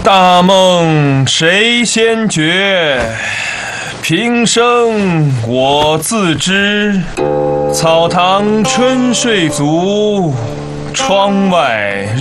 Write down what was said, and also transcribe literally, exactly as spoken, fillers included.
大梦谁先觉？平生我自知。草堂春睡足，窗外